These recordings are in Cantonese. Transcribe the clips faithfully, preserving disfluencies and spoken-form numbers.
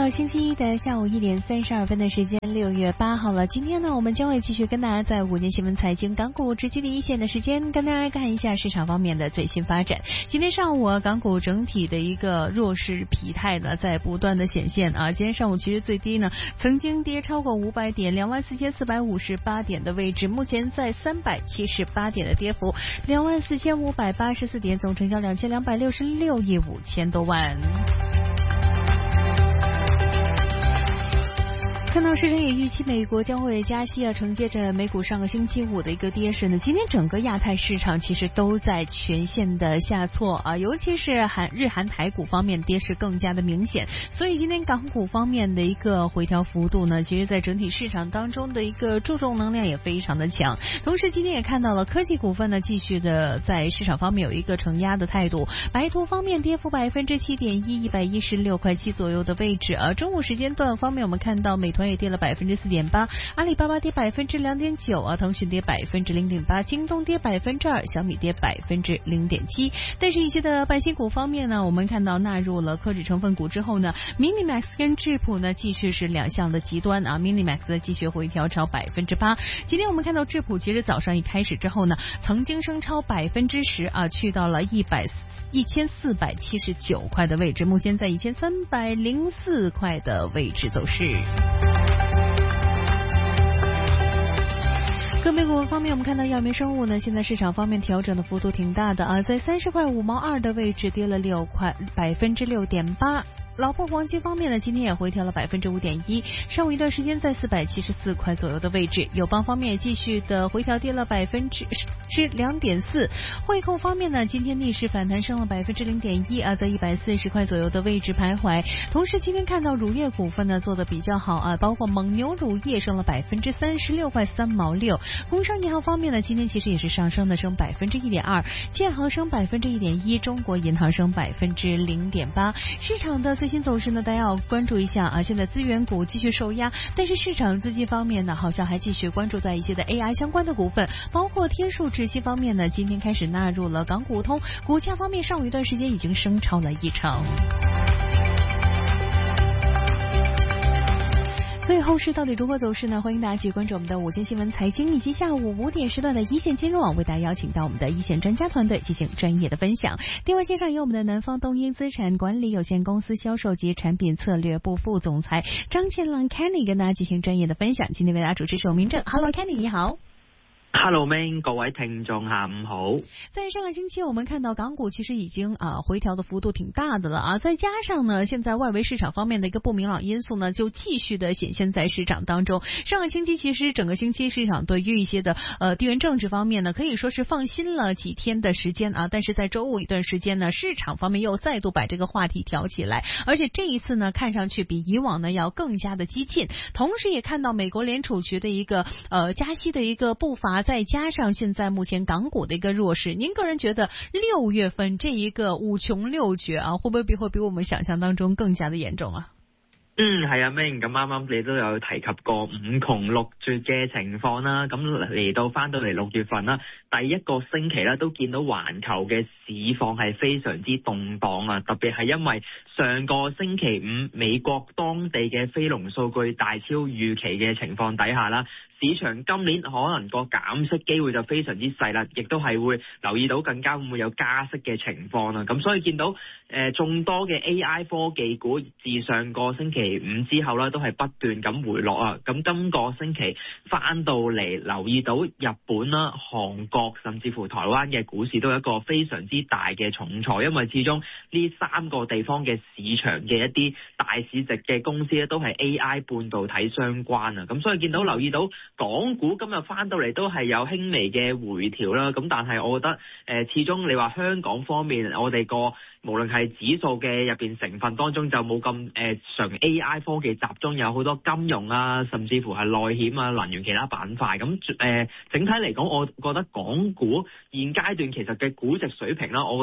到星期一的下午一点三十二分的时间，六月八号了。今天呢，我们将会继续跟大家在午间新闻财经港股直击第一线的时间，跟大家看一下市场方面的最新发展。今天上午啊，港股整体的一个弱势疲态呢，在不断的显现啊。今天上午其实最低呢，曾经跌超过五百点，两万四千四百五十八点的位置，目前在三百七十八点的跌幅，两万四千五百八十四点，总成交两千两百六十六亿五千多万。看到市场也预期美国将会加息啊，承接着美股上个星期五的一个跌势呢，今天整个亚太市场其实都在全线的下挫啊，尤其是韩日韩台股方面跌势更加的明显，所以今天港股方面的一个回调幅度呢，其实在整体市场当中的一个注重能量也非常的强。同时今天也看到了科技股份呢继续的在市场方面有一个承压的态度，白图方面跌幅百分之七点一，一百一十六块七左右的位置啊。中午时间段方面，我们看到美团也跌了百分之四点八，阿里巴巴跌百分之两点九啊，腾讯跌百分之零点八，京东跌百分之二，小米跌百分之零点七。但是一些的半新股方面呢，我们看到纳入了科指成分股之后呢 ，Minimax 跟智谱呢继续是两项的极端啊 ，Minimax 呢继续回调超百分之八。今天我们看到智谱其实早上一开始之后呢，曾经升超百分之十啊，去到了一百。一千四百七十九块的位置，目前在一千三百零四块的位置走势。个别股方面，我们看到药明生物呢，现在市场方面调整的幅度挺大的啊，在三十块五毛二的位置跌了六块，百分之六点八。老破黄金方面呢，今天也回调了百分之五点一，上午一段时间在四百七十四块左右的位置。友邦方面也继续的回调，跌了百分之之两点四。汇控方面呢，今天逆势反弹升了百分之零点一啊，在一百四十块左右的位置徘徊。同时今天看到乳业股份呢做的比较好啊，包括蒙牛乳业升了百分之三十六块三毛六。工商银行方面呢，今天其实也是上升的，升百分之一点二，建行升百分之一点一，中国银行升百分之零点八。市场的最新走势呢，大家要关注一下啊！现在资源股继续受压，但是市场资金方面呢，好像还继续关注在一些的 A I 相关的股份，包括天数智新方面呢，今天开始纳入了港股通，股价方面上午一段时间已经升超了一成。所以后市到底如何走势呢？欢迎大家继续关注我们的午间新闻财经，以及下午五点时段的一线金融网，为大家邀请到我们的一线专家团队进行专业的分享。电话线上有我们的南方东英资产管理有限公司销售及产品策略部副总裁张倩浪 Kenny 跟大家进行专业的分享。今天为大家主持是我明正 ，Hello Kenny 你好。 Hello Ming， 各位聽眾下午好。 在上個星期我們看到港股其實已經啊回調的幅度挺大的了啊，再加上呢現在外圍市場方面的一個不明朗因素呢就繼續的顯現在市場當中。上個星期其實整個星期市場對於一些的呃地緣政治方面呢可以說是放心了幾天的時間啊，但是在周五一段時間呢市場方面又再度把這個話題挑起來，而且這一次呢看上去比以往呢要更加的激進，同時也看到美國聯儲局的一個呃加息的一個步伐，再加上現在目前港股的一個弱勢，您個人覺得六月份這一個五窮六絕啊，會不會比會比我們想象當中更加的嚴重啊？ 嗯，係啊 Ming， 咁啱啱你都有提及過五窮六絕嘅情況啦，咁嚟到翻到嚟六月份啦，第一個星期咧都見到環球嘅市況係非常之動盪啊，特別係因為上個星期五美國當地嘅非農數據大超預期嘅情況底下啦，市場今年可能個減息機會就非常之細啦，亦都係會留意到更加會唔會有加息嘅情況啦，咁所以見到誒眾多嘅 A I 科技股自上個星期五之後咧，都係不斷咁回落啊！咁今個星期翻到嚟，留意到日本啦、韓國甚至乎台灣嘅股市都有一個非常之大嘅重挫，因為始終呢三個地方嘅市場嘅一啲大市值嘅公司咧，都係 A I 半導體相關啊！咁所以見到留意到港股今日翻到嚟都係有輕微嘅回調啦。咁但係我覺得誒、呃，始終你話香港方面，我哋個無論係指數嘅入邊成分當中就冇咁誒純 A I 科技集中，有好多金融啊，甚至乎係內險啊、能源其他板塊。咁誒、呃、整體嚟講，我覺得港股現階段其實嘅估值水平啦，我覺得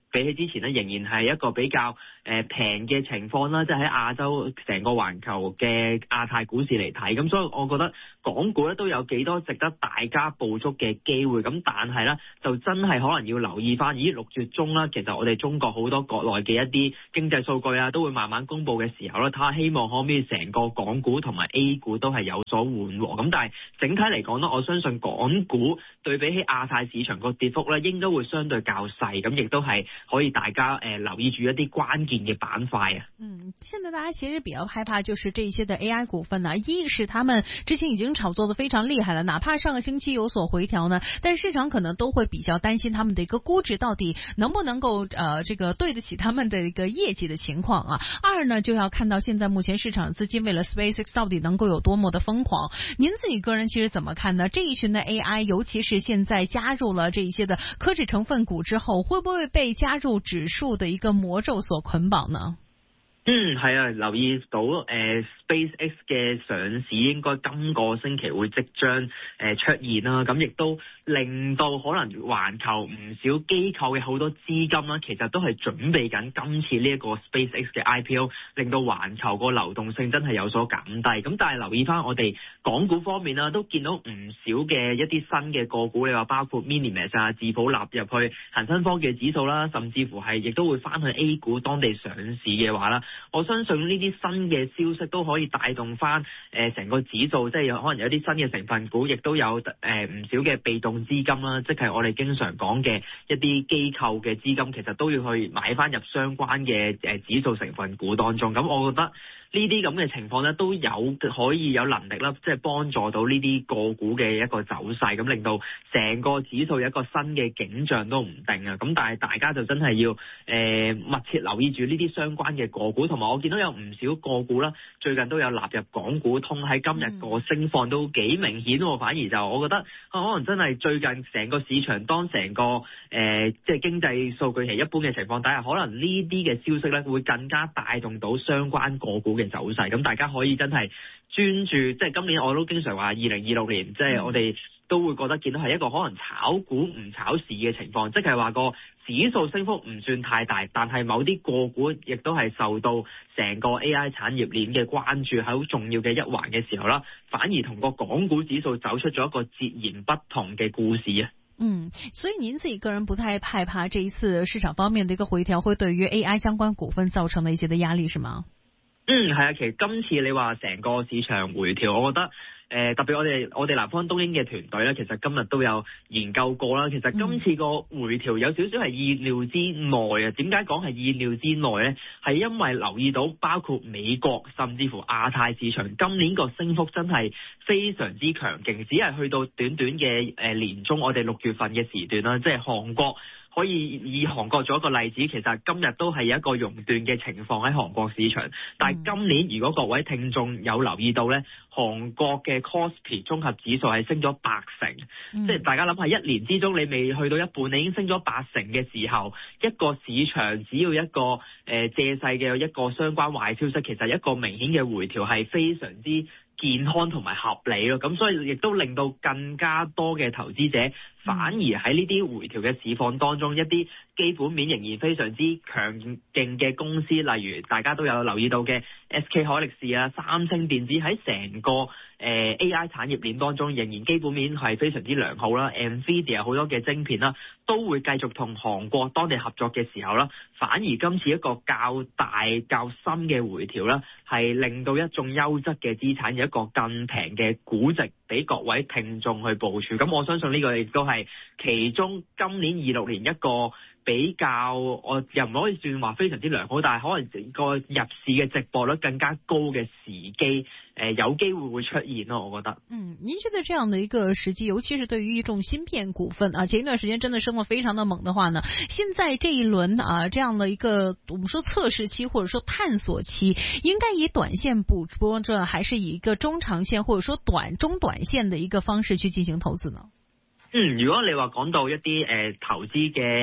比起之前咧，仍然係一個比較誒平嘅情況啦，即係喺亞洲成個環球嘅亞太股市嚟睇，咁所以我覺得港股咧都有幾多值得大家捕捉嘅機會，咁但係咧就真係可能要留意翻，咦六月中啦，其實我哋中國好多國內嘅一啲經濟數據啊，都會慢慢公布嘅時候咧，睇下希望可唔可以成個港股同埋 A 股都係有所緩和，咁但係整體嚟講咧，我相信港股對比起亞太市場個跌幅咧，應該會相對較細，咁亦都係可以大家誒、呃、留意住一啲關鍵嘅板塊啊。 嗯，現在大家其實比較害怕就是這些的 A I 股份呢、啊，一是他們之前已經炒作得非常厲害了，哪怕上個星期有所回調呢，但市場可能都會比較擔心他們的一個估值到底能不能夠呃這個對得起他們的一個業績的情況啊。二呢就要看到現在目前市場資金為了 SpaceX 到底能夠有多麼的瘋狂。您自己個人其實怎麼看呢？這一群的 A I， 尤其是現在加入了這一些的科技成分股之後，會不會被加入指數的一個魔咒所捆綁呢？ 嗯，係啊，留意到誒、呃、SpaceX 嘅上市應該今個星期會即將誒、呃、出現啦，咁亦都令到可能環球唔少機構嘅好多資金啦，其實都係準備緊今次呢一個 SpaceX 嘅 I P O， 令到環球個流動性真係有所減低。咁但係留意翻我哋港股方面啦，都見到唔少嘅一啲新嘅個股，你話包括 Minimax 啊、智普納入去恒生科技指數啦，甚至乎係亦都會翻去 A 股當地上市嘅話啦。我相信呢啲新嘅消息都可以帶動翻誒成個指數，即係有可能有啲新嘅成分股，亦都有誒唔少嘅被動資金啦，即係我哋經常講嘅一啲機構嘅資金，其實都要去買翻入相關嘅誒指數成分股當中。咁我覺得呢啲咁嘅情況咧，都有可以有能力啦，即係幫助到呢啲個股嘅一個走勢，咁令到成個指數有一個新嘅景象都唔定啊。咁但係大家就真係要誒、呃、密切留意住呢啲相關嘅個股，同埋我見到有唔少個股啦，最近都有納入港股通，喺今日個升況都幾明顯喎。反而就我覺得可能真係最近成個市場當成個誒、呃、即係經濟數據係一般嘅情況底下，可能呢啲嘅消息咧會更加帶動到相關個股嘅走勢，咁大家可以真係專注，即係今年我都經常話二零二六年，即係我哋都會覺得見到係一個可能炒股唔炒市嘅情況，即係話個指數升幅唔算太大，但係某啲個股亦都係受到成個 A I 產業鏈嘅關注，係好重要嘅一環嘅時候啦，反而同個港股指數走出咗一個截然不同嘅故事啊。 嗯，所以您自己個人不太害怕這一次市場方面的一個回調會對於 A I 相關股份造成的一些的壓力，是嗎？ 嗯，係啊，其實今次你話成個市場回調，我覺得誒、呃、特別我哋我哋南方東英嘅團隊咧，其實今日都有研究過啦。其實今次個回調有少少係意料之內啊。點解講係意料之內咧？係因為留意到包括美國甚至乎亞太市場今年個升幅真係非常之強勁，只係去到短短嘅誒年中，我哋六月份嘅時段啦，即係韓國。可以以韓國做一個例子，其實今日都係有一個熔斷嘅情況喺韓國市場。但係今年如果各位聽眾有留意到呢，韓國嘅 Kospi 綜合指數係升咗八成，嗯、即係大家諗下一年之中你未去到一半，你已經升咗八成嘅時候，一個市場只要一個誒、呃、借勢嘅一個相關壞消息，其實一個明顯嘅回調係非常之健康同埋合理咯，咁所以亦都令到更加多嘅投資者反而喺呢啲回調嘅市況當中，一啲基本面仍然非常之強勁嘅公司，例如大家都有留意到嘅 S K 海力士啊、三星電子，喺成個誒、呃、A I 產業鏈當中，仍然基本面係非常之良好啦。Nvidia 好多嘅晶片啦，都會繼續同韓國當地合作嘅時候啦，反而今次一個較大較深嘅回調啦，係令到一眾優質嘅資產有一個更平嘅估值俾各位聽眾去部署。咁我相信呢個亦都係其中今年二六年一個比較，我又唔可以算話非常之良好，但係可能個入市嘅值博率更加高嘅時機，誒、呃、有機會會出現咯，我覺得。嗯， 您覺得這樣的一個時機，尤其是對於一眾芯片股份啊，前一段時間真的升得非常的猛的話呢，現在這一輪啊，這樣的一個我們說測試期或者說探索期，應該以短線捕捉着，還是以一個中長線或者說短中短線的一個方式去進行投資呢？ 嗯，如果你話講到一啲誒、呃、投資嘅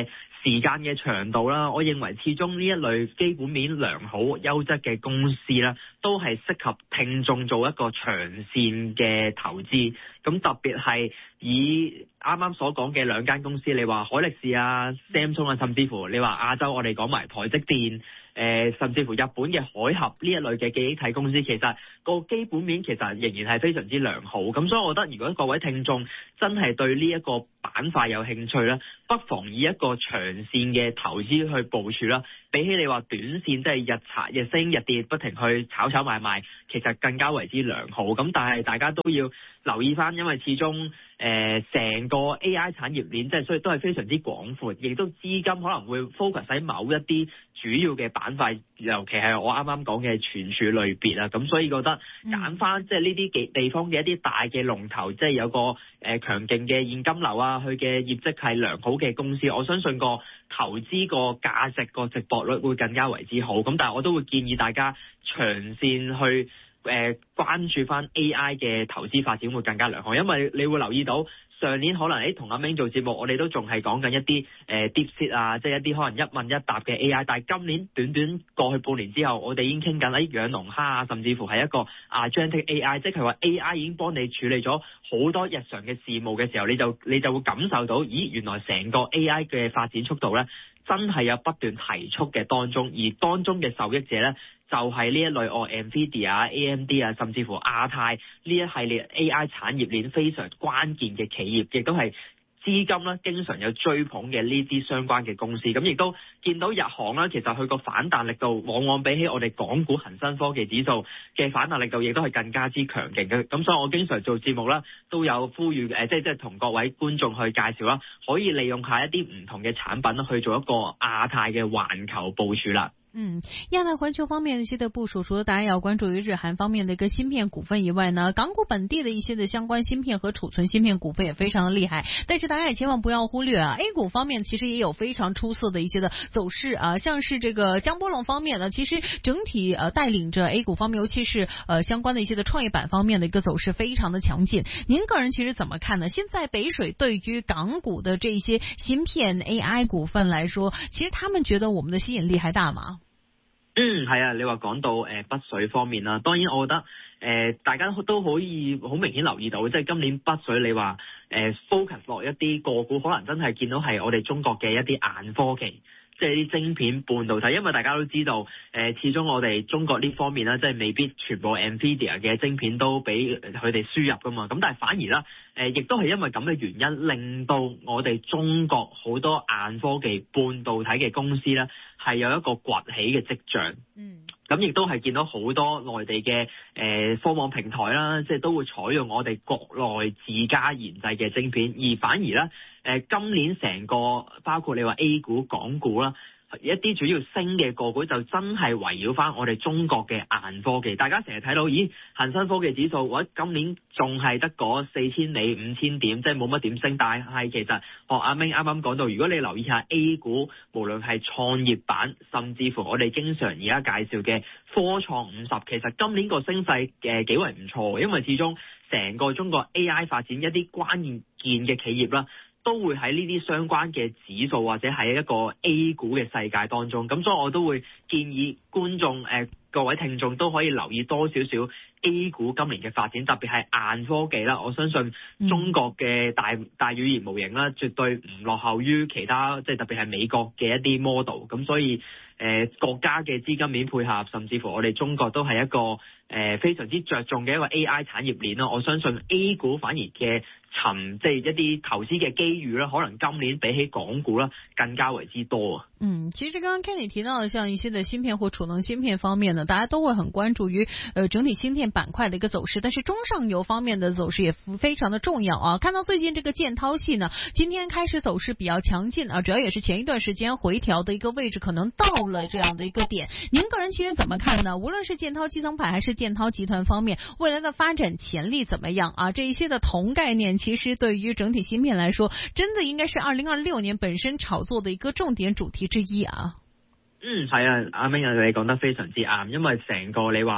時間嘅長度啦，我認為始終呢一類基本面良好、優質嘅公司啦，都係適合聽眾做一個長線嘅投資。咁特別係以啱啱所講嘅兩間公司，你話海力士啊、Samsung 啊，甚至乎你話亞洲我哋講埋台積電。誒、呃，甚至乎日本嘅海合呢一類嘅記憶體公司，其實個基本面其實仍然係非常之良好。咁所以我覺得，如果各位聽眾真係對呢一個板塊有興趣咧，不妨以一個長線嘅投資去部署啦。比起你話短線，即係日查日升日跌，不停去炒炒賣賣，其實更加為之良好。咁但係大家都要留意翻，因為始終誒成個 A I 產業鏈，即係所以都係非常之廣闊，亦都資金可能會 focus 喺某一啲主要嘅板塊，尤其係我啱啱講嘅存儲類別啊。咁所以覺得揀翻即係呢啲地方嘅一啲大嘅龍頭，即係有個誒強勁嘅現金流啊，佢嘅業績係良好嘅公司，我相信個投資個價值個值博率會更加為之好。咁但係我都會建議大家長線去誒、呃、關注翻 A I 嘅投資發展會更加良好，因為你會留意到上年可能誒同阿明做節目，我哋都仲係講緊一啲誒 DeepSeek 啊，即係一啲可能一問一答嘅 A I， 但係今年短短過去半年之後，我哋已經傾緊喺養龍蝦啊，甚至乎係一個 Agentic A I， 即係話 A I 已經幫你處理咗好多日常嘅事務嘅時候，你就你就會感受到，咦，原來成個 A I 嘅發展速度咧，真係有不斷提速嘅當中，而當中嘅受益者咧，就係呢一類哦 Nvidia 啊、A M D 啊，甚至乎亞太呢一系列 A I 產業鏈非常關鍵嘅企業，亦都係資金咧經常有追捧嘅呢啲相關嘅公司。咁亦都見到日航啦，其實佢個反彈力度往往比起我哋港股恒生科技指數嘅反彈力度，亦都係更加之強勁嘅。咁所以我經常做節目啦，都有呼籲誒，即係即係同各位觀眾去介紹啦，可以利用下一啲唔同嘅產品去做一個亞太嘅環球部署啦。 嗯，亞太環球方面的一些的部署，除了大家要關注於日韓方面的一個芯片股份以外呢，港股本地的一些的相關芯片和儲存芯片股份也非常的厲害。但是大家也千萬不要忽略啊 ，A 股方面其實也有非常出色的一些的走勢啊，像是這個江波龍方面呢，其實整體呃帶領着 A 股方面，尤其是呃相關的一些的創業板方面的一個走勢非常的強勁。您個人其實怎麼看呢？現在北水對於港股的這些芯片 A I 股份來說，其實他們覺得我們的吸引力還大嗎？ 嗯，係啊，你話講到誒、呃、北水方面啦，當然我覺得誒、呃、大家都可以好明顯留意到，即係今年北水你話誒、呃、focus 落一啲個股，可能真係見到係我哋中國嘅一啲硬科技。即係啲晶片半導體，因為大家都知道，誒、呃，始終我哋中國呢方面咧，即係未必全部 Nvidia 嘅晶片都俾佢哋輸入噶嘛。咁但係反而咧，誒、呃，亦都係因為咁嘅原因，令到我哋中國好多硬科技半導體嘅公司咧，係有一個崛起嘅跡象。嗯。咁亦都係見到好多內地嘅誒、呃、科網平台啦，即係都會採用我哋國內自家研製嘅晶片，而反而咧誒、呃、今年成個包括你話 A 股、港股啦，一啲主要升嘅個股就真係圍繞翻我哋中國嘅硬科技。大家成日睇到，咦，恒生科技指數或者今年仲係得嗰四千里五千點，即係冇乜點升。但係其實學阿明啱啱講到，如果你留意下 A 股，無論係創業板，甚至乎我哋經常而家介紹嘅科創五十，其實今年個升勢誒幾為唔錯，因為始終成個中國 A I 發展一啲關鍵嘅企業啦，都會喺呢啲相關嘅指數或者喺一個 A 股嘅世界當中，咁所以我都會建議觀眾誒、呃、各位聽眾都可以留意多少少 A 股今年嘅發展，特別係硬科技啦。我相信中國嘅大大語言模型啦，絕對唔落後於其他，即係特別係美國嘅一啲 model。咁所以誒、呃、國家嘅資金面配合，甚至乎我哋中國都係一個誒、呃、非常之着重嘅一個 A I 產業鏈啦。我相信 A 股反而嘅尋即係一啲投資嘅機遇啦，可能今年比起港股啦更加為之多啊。 嗯，其實剛剛 Kenny 提到的，像一些的芯片或儲能芯片方面呢，大家都會很關注於呃整體芯片板塊的一個走勢，但是中上游方面的走勢也非常的重要啊。看到最近這個建滔系呢，今天開始走勢比較強勁啊，主要也是前一段時間回調的一個位置可能到了這樣的一個點。您個人其實怎麼看呢？無論是建滔基層牌還是建滔集團方面，未來的發展潛力怎麼樣啊？這一些的同概念其實對於整體芯片來說，真的應該是二零二六年本身炒作的一個重點主題之一啊。 嗯，係啊，阿明啊，你講得非常之啱，因為成個你話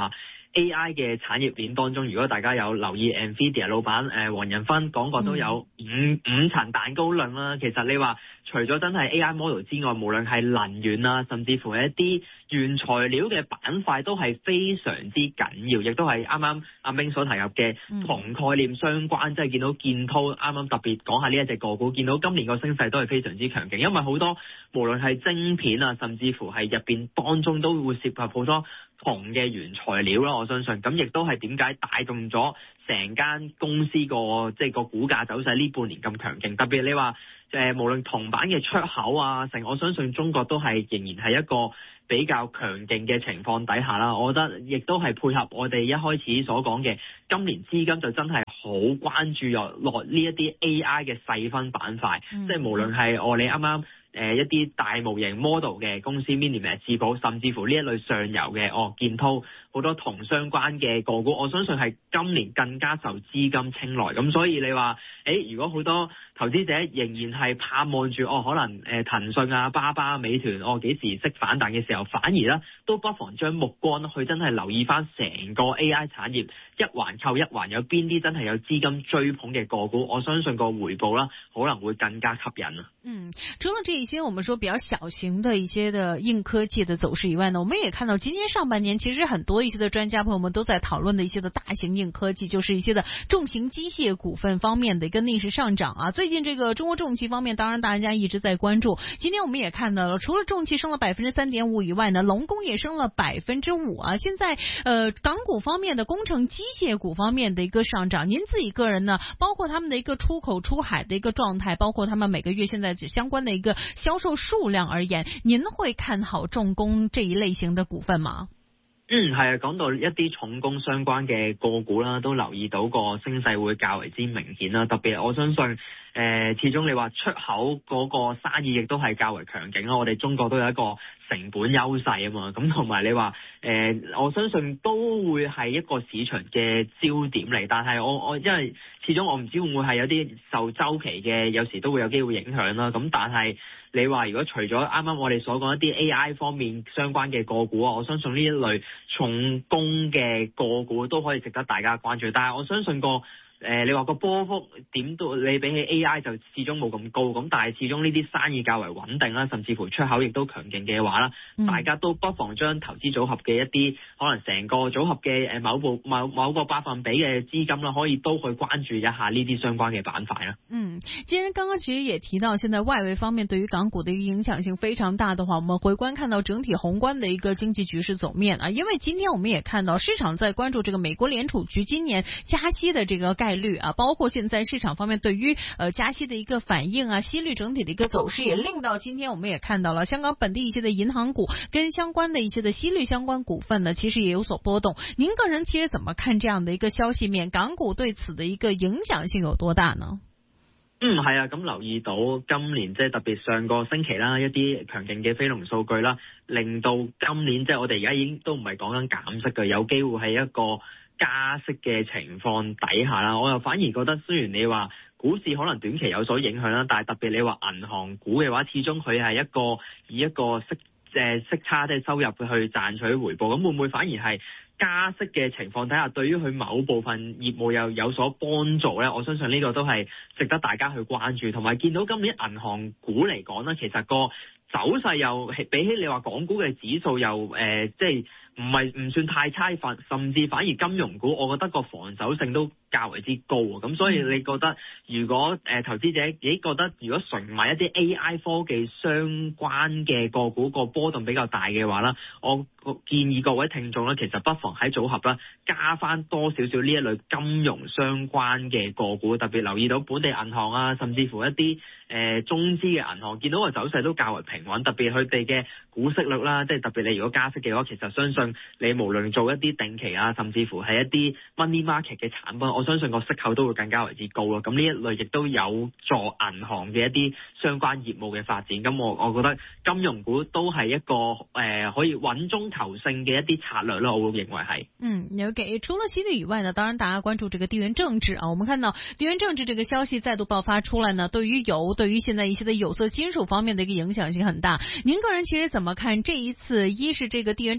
A I 嘅產業鏈當中，如果大家有留意 Nvidia 老闆誒黃仁勳講過都有五、嗯、五層蛋糕論啦。其實你話除咗真係 A I model 之外，無論係能源啊，甚至乎係一啲原材料嘅板塊都係非常之緊要，亦都係啱啱阿明所提及嘅同概念相關，即係見到建滔啱啱特別講下呢一隻個股，見到今年個升勢都係非常之強勁，因為好多無論係晶片啊，甚至乎係入邊當中都會涉及好多銅嘅原材料啦，我相信咁亦都係點解帶動咗成間公司個即係個股價走勢呢半年咁強勁。特別你話誒、呃、無論銅板嘅出口啊，成我相信中國都係仍然係一個比較強勁嘅情況底下啦。我覺得亦都係配合我哋一開始所講嘅，今年資金就真係好關注落落呢一啲 A I 嘅細分板塊，嗯、即係無論係我哋啱啱誒一啲大模型 model 嘅公司 ，Minimax 智寶，甚至乎呢一類上游嘅哦建滔好多銅相關嘅個股，我相信係今年更加受資金青睞。咁所以你話誒，如果好多投資者仍然係盼望住哦，可能誒騰訊啊、巴巴、美團哦幾時識反彈嘅時候，反而咧都不妨將目光去真係留意翻成個 A I 產業一環扣一環，有邊啲真係有資金追捧嘅個股，我相信個回報啦可能會更加吸引啊。 嗯，除了這一些我們說比較小型的一些的硬科技的走勢以外呢，我們也看到今年上半年其實很多一些的專家朋友們都在討論的一些的大型硬科技，就是一些的重型機械股份方面的一個逆勢上漲啊。最近這個中國重汽方面，當然大家一直在關注。今天我們也看到了，除了重汽升了百分之三點五以外呢，龍工也升了百分之五啊。現在呃港股方面的工程機械股方面的一個上漲，您自己個人呢，包括他們的一個出口出海的一個狀態，包括他們每個月現在相關的一個銷售數量而言，您會看好重工這一類型的股份嗎？ 嗯，係啊，講到一啲重工相關嘅個股啦，都留意到個升勢會較為之明顯啦。特別我相信誒、呃，始終你話出口嗰個生意亦都係較為強勁啦。我哋中國都有一個成本優勢啊嘛，咁同埋你話誒、呃，我相信都會係一個市場嘅焦點嚟。但係我我因為始終我唔知會唔會係有啲受周期嘅，有時都會有機會影響啦。咁但係你話如果除咗啱啱我哋所講一啲 A I 方面相關嘅個股啊，我相信呢一類重工嘅個股都可以值得大家關注。但係我相信個誒、呃，你話個波幅點都你比起 A I 就始終冇咁高，咁但係始終呢啲生意較為穩定啦，甚至乎出口亦都強勁嘅話啦，嗯、大家都不妨將投資組合嘅一啲可能成個組合嘅誒某部某某個百分比嘅資金啦，可以都去關注一下呢啲相關嘅板塊啦。 嗯，既然剛剛其實也提到，現在外圍方面對於港股的一個影響性非常大的話，我們回觀看到整體宏觀的一個經濟局勢走面啊，因為今天我們也看到市場在關注這個美國聯儲局今年加息的這個概率啊，包括現在市場方面對於呃加息的一個反應啊，息率整體的一個走勢也令到今天我們也看到了香港本地一些的銀行股跟相關的一些的息率相關股份呢，其實也有所波動。您個人其實怎麼看這樣的一個消息面？港股對此的一個影響性有多大呢？ 嗯，係啊，咁留意到今年即係特別上個星期啦，一啲強勁嘅非農數據啦，令到今年即係我哋而家已經都唔係講緊減息嘅，有機會係一個加息嘅情況底下啦。我又反而覺得，雖然你話股市可能短期有所影響啦，但係特別你話銀行股嘅話，始終佢係一個以一個息誒息差即係收入去賺取回報，咁會唔會反而係加息嘅情況底下，對於佢某部分業務又有所幫助咧？我相信呢個都係值得大家去關注，同埋見到今年銀行股嚟講咧，其實個走勢又比起你話港股嘅指數又誒、呃，即係唔係唔算太差，反甚至反而金融股，我覺得個防守性都較為之高啊！咁所以你覺得如果誒、呃、投資者咦覺得如果純買一啲 A I 科技相關嘅個股個波動比較大嘅話啦，我建議各位聽眾咧，其實不妨喺組合啦加翻多少少呢一類金融相關嘅個股，特別留意到本地銀行啊，甚至乎一啲誒、呃、中資嘅銀行，見到個走勢都較為平穩，特別佢哋嘅股息率啦，即係特別你如果加息嘅話，其實相信你無論做一啲定期啊，甚至乎係一啲 money market 嘅產品，我相信個息口都會更加為之高咯。咁呢一類亦都有助銀行嘅一啲相關業務嘅發展。咁我我覺得金融股都係一個誒、呃、可以穩中求勝嘅一啲策略咯，我會認為係。 嗯 ，OK。除了息率以外呢，當然大家關注這個地緣政治啊。我們看到地緣政治這個消息再度爆發出來呢，對於油，對於現在一些的有色金屬方面的一個影響性很大。您個人其實怎麼看這一次？一是這個地緣政治方面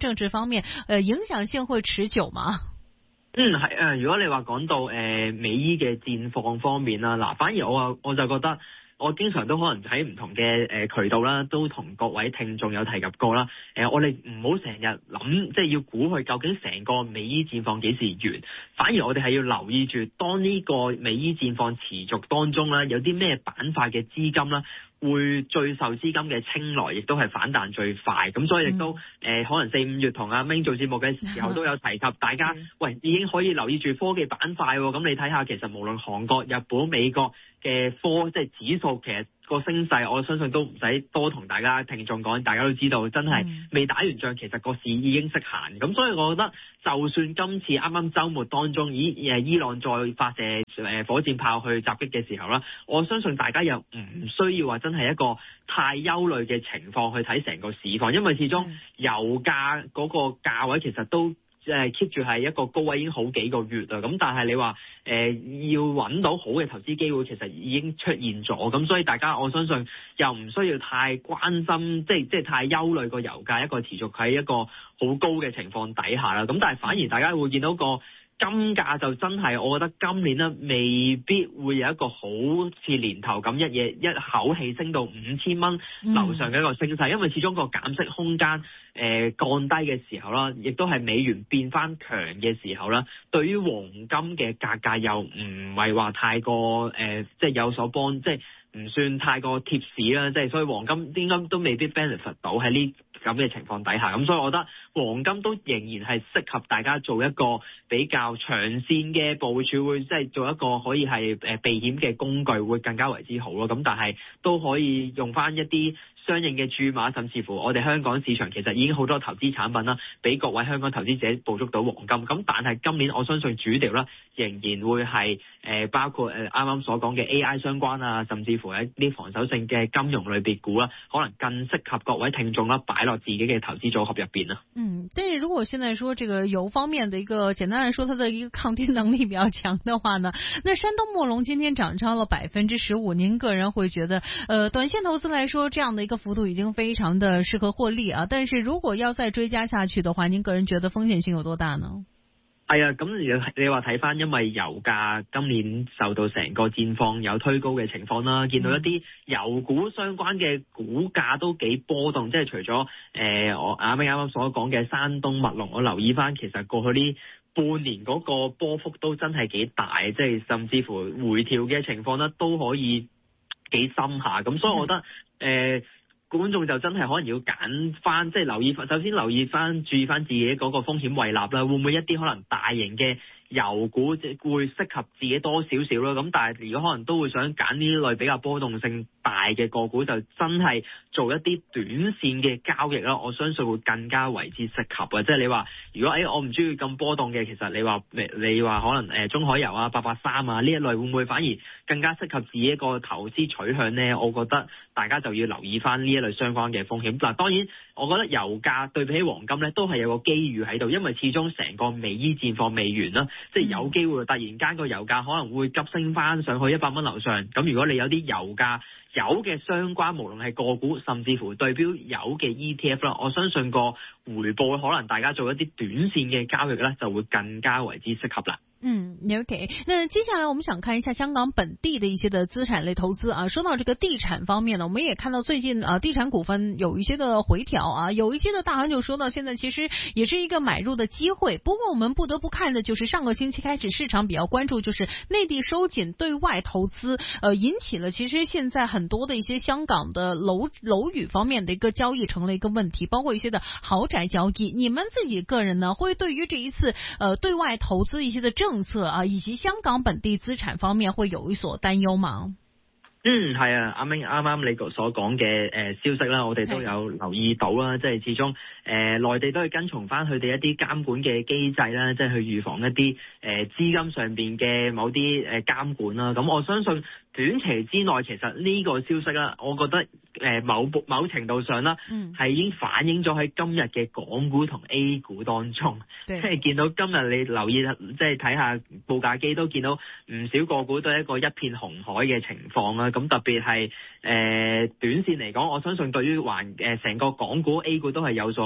面，呃，影響性會持久嗎？ 嗯，係啊，如果你話講到誒、呃、美伊嘅戰況方面啦，嗱，反而我啊我就覺得。我經常都可能喺唔同嘅誒渠道啦，都同各位聽眾有提及過啦。誒，我哋唔好成日諗，即係要估佢究竟成個美伊戰況幾時完，反而我哋係要留意住，當呢個美伊戰況持續當中啦，有啲咩板塊嘅資金啦，會最受資金嘅青睞，亦都係反彈最快。咁所以亦都誒、呃，可能四五月同阿 Ming 做節目嘅時候都有提及，大家喂已經可以留意住科技板塊喎。咁你睇下，其實無論韓國、日本、美國嘅科即係指數，其實個升勢，我相信都唔使多同大家聽眾講，大家都知道真係未打完仗，其實個市已經識行。咁所以我覺得，就算今次啱啱週末當中，伊誒伊朗再發射誒火箭炮去襲擊嘅時候啦，我相信大家又唔需要話真係一個太憂慮嘅情況去睇成個市況，因為始終油價嗰個價位其實都誒 keep 住係一個高位已經好幾個月啦，咁但係你話誒、呃、要揾到好嘅投資機會，其實已經出現咗，咁所以大家我相信又唔需要太關心，即係即係太憂慮個油價一個持續喺一個好高嘅情況底下啦，咁但係反而大家會見到個金價就真係，我覺得今年咧未必會有一個好似年頭咁一嘢一口氣升到五千蚊樓上嘅一個升勢，因為始終個減息空間誒、呃、降低嘅時候啦，亦都係美元變翻強嘅時候啦，對於黃金嘅價格又唔係話太過誒，即、呃、係、就是、有所幫，即係唔算太過貼市啦，即、就、係、是、所以黃金應該都未必 benefit 到喺呢咁嘅情況底下，咁所以我覺得黃金都仍然係適合大家做一個比較長線嘅部署，會即係做一個可以係誒避險嘅工具，會更加為之好咯。咁但係都可以用翻一啲相應嘅注碼，甚至乎我哋香港市場其實已經好多投資產品啦，俾各位香港投資者捕捉到黃金。咁但係今年我相信主調啦，仍然會係誒包括誒啱啱所講嘅 A I 相關啊，甚至乎一啲防守性嘅金融類別股啦，可能更適合各位聽眾啦擺落自己嘅投資組合入邊啊。 嗯，但是如果現在說這個油方面的一個簡單來說，它的一個抗跌能力比較強的話呢，那山東墨龍今天漲超了百分之十五，您個人會覺得，呃，短線投資來說，這樣的一個幅度已經非常的適合獲利啊。但是如果要再追加下去的話，您個人覺得風險性有多大呢？ 係啊，咁你話睇翻，因為油價今年受到成個戰況有推高嘅情況啦，見到一啲油股相關嘅股價都幾波動，即係除咗誒、呃、我啱啱啱所講嘅山東墨龍，我留意翻其實過去呢半年嗰個波幅都真係幾大，即係甚至乎回調嘅情況咧都可以幾深下，咁所以我覺得誒。呃觀眾就真係可能要揀翻，即係留意翻，首先留意翻，注意翻自己嗰個風險胃納啦，會唔會一啲可能大型嘅油股即會適合自己多少少啦？咁但係如果可能都會想揀呢類比較波動性大嘅個股，就真係做一啲短線嘅交易啦。我相信會更加為之適合啊！即係你話，如果誒、哎、我唔中意咁波動嘅，其實你話你話可能誒中海油啊、八八三啊呢一類，會唔會反而更加適合自己一個投資取向呢？我覺得大家就要留意翻呢一類相關嘅風險。嗱，當然我覺得油價對比起黃金咧，都係有個機遇喺度，因為始終成個美伊戰況未完啦。即係有機會突然間個油價可能會急升翻上去一百蚊樓上，咁如果你有啲油價油嘅相關，無論係個股甚至乎對標油嘅 E T F 啦，我相信個回報可能大家做一啲短線嘅交易咧，就會更加為之適合啦。 嗯 ，OK。那接下來我們想看一下香港本地的一些的資產類投資啊。說到這個地產方面呢，我們也看到最近啊，地產股份有一些的回調啊，有一些的大行就說到現在其實也是一個買入的機會。不過我們不得不看的就是上個星期開始市場比較關注，就是內地收緊對外投資，呃，引起了其實現在很多的一些香港的樓樓宇方面的一個交易成了一個問題，包括一些的豪宅交易。你們自己個人呢，會對於這一次呃對外投資一些的政政策啊，以及香港本地資產方面會有一所擔憂嗎？ 嗯，係啊，阿明啱啱你所講嘅誒消息啦，我哋都有留意到啦，即係始終誒內地都係跟從翻佢哋一啲監管嘅機制啦，即係去預防一啲誒資金上邊嘅某啲誒監管啦。咁我相信短期之內，其實呢個消息啦，我覺得誒某某程度上啦，係、嗯、已經反映咗喺今日嘅港股同 A 股當中，即係見到今日你留意即係睇下報價機都見到唔少個股都係一個一片紅海嘅情況啦。咁特別係誒、呃、短線嚟講，我相信對於環誒成個港股 A 股都係有所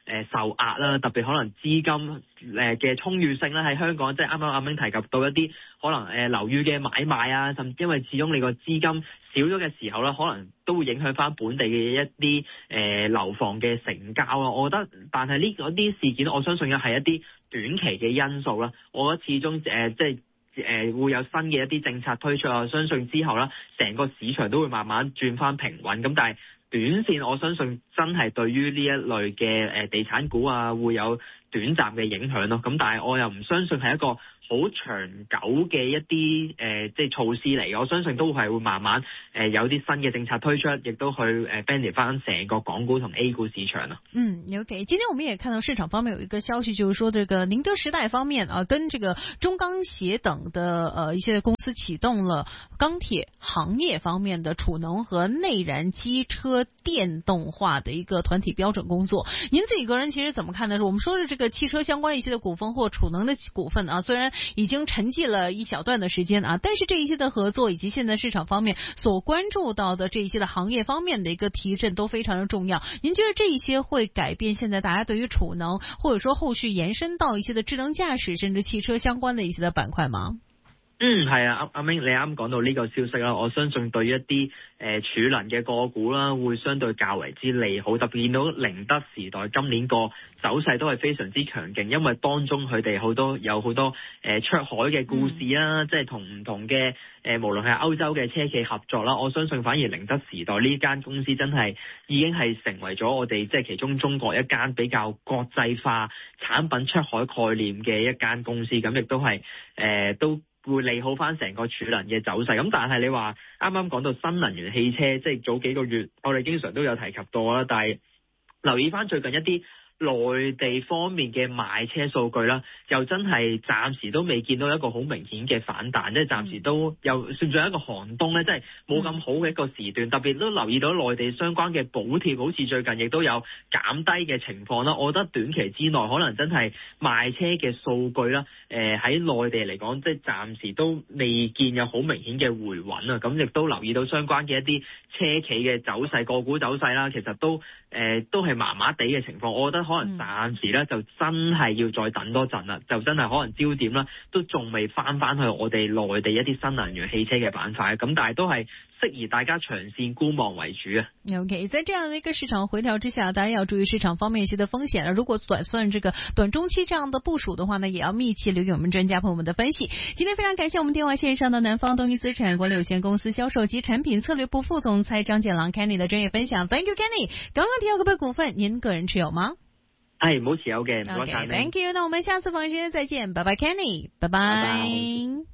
誒受壓啦，特別可能資金誒嘅充裕性咧喺香港，即係啱啱阿明提及到一啲可能誒樓宇嘅買賣啊，甚至因為始終你個資金少咗嘅時候咧，可能都會影響翻本地嘅一啲誒樓房嘅成交啊。我覺得，但係呢嗰啲事件，我相信嘅係一啲短期嘅因素啦。我覺得始終誒、呃、即係。誒、呃、會有新嘅一啲政策推出啊，相信之後啦，成個市場都會慢慢轉翻平穩。咁但係短線，我相信真係對於呢一類嘅誒地產股啊，會有短暫嘅影響咯。咁但係我又唔相信係一個好長久嘅一啲誒、呃、即係措施嚟，我相信都係會慢慢誒、呃、有啲新嘅政策推出，亦都去誒 benefit 翻成個港股同 A 股市場啊。 嗯 ，OK， 今天我們也看到市場方面有一個消息，就是說這個寧德時代方面啊，跟這個中鋼協等的呃一些公司啟動了鋼鐵行業方面的儲能和內燃機車電動化的一個團體標準工作。您自己個人其實怎麼看呢？是我們說的這個汽車相關一些的股份或儲能的股份啊，雖然已經沉寂了一小段的時間啊，但是這一些的合作以及現在市場方面所關注到的這一些的行業方面的一個提振都非常的重要。您覺得這一些會改變現在大家對於儲能，或者說後續延伸到一些的智能駕駛甚至汽車相關的一些的板塊嗎？ 嗯，係啊，阿阿明，你啱講到呢個消息啦，我相信對於一啲誒、呃、儲能嘅個股啦，會相對較為之利好。特別見到寧德時代今年個走勢都係非常之強勁，因為當中佢哋好多有好多誒、呃、出海嘅故事啦，嗯、即係同唔同嘅誒、呃，無論係歐洲嘅車企合作啦，我相信反而寧德時代呢間公司真係已經係成為咗我哋即係其中中國一間比較國際化產品出海概念嘅一間公司，咁亦都係誒、呃、都。會利好翻成個儲能嘅走勢，咁但係你話啱啱講到新能源汽車，即係早幾個月我哋經常都有提及到啦，但係留意翻最近一啲內地方面嘅賣車數據啦，又真係暫時都未見到一個好明顯嘅反彈，即係暫時都又算作一個寒冬咧，即係冇咁好嘅一個時段。特別都留意到內地相關嘅補貼，好似最近亦都有減低嘅情況啦。我覺得短期之內可能真係賣車嘅數據啦，誒喺內地嚟講，即係暫時都未見有好明顯嘅回穩啊。咁亦都留意到相關嘅一啲車企嘅走勢、個股走勢啦，其實都誒、呃、都係麻麻地嘅情況。我覺得可能暫時咧就真係要再等多陣啦，就真係可能焦點啦都仲未翻翻去我哋內地一啲新能源汽車嘅板塊，咁但係都係適宜大家長線觀望為主啊。 OK， 在這樣的一個市場回調之下，當然要注意市場方面一些的風險了。如果短算這個短中期這樣的部署的話呢，也要密切留意我們專家朋友們的分析。今天非常感謝我們電話線上的南方東尼資產管理有限公司銷售及產品策略部副總裁張建郎 Kenny 的專業分享。Thank you Kenny。剛剛提到個別股份，您個人持有嗎？ 係冇持有嘅，唔該晒。 Okay，Thank you。那我們下次訪問時間再見，拜拜 Kenny，拜拜。